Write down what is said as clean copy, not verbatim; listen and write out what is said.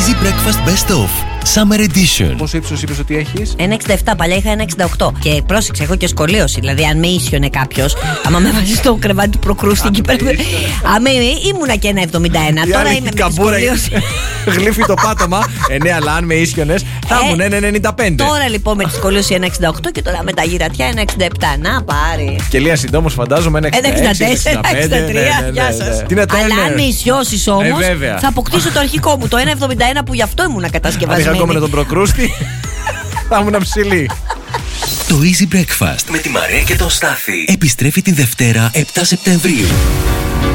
Easy Breakfast Best Of Summer Edition. Πόσο ύψος είπες ότι έχεις? 1,67, παλιά είχα 1,68. Και πρόσεξε, έχω και σκολίωση. Δηλαδή, αν με ίσιονε κάποιος, άμα με βάζει στο κρεβάτι του προκρούστη εκεί πέρα. Άμα ήμουνα και 1,71. Τώρα είμαι με σκολίωση. Γλύφει το πάτωμα. Ναι, αλλά αν με ίσιονες θα ήμουν 1,95. Τώρα λοιπόν με τη σκολίωση 1,68 και τώρα με τα γυρατιά 1,67. Να πάρει. Και Λία συντόμως φαντάζομαι 1,64, 1,63. Γεια σας. Αλλά αν με ισιώσεις όμως, θα αποκτήσω το αρχικό μου, το 1,71 που γι' αυτό ήμουνα κατασκευασμένη. Αν είχα ακόμα τον προκρούστη, θα ήμουν ψηλή. Το Easy Breakfast με τη Μαρία και τον Στάθη επιστρέφει την Δευτέρα 7 Σεπτεμβρίου.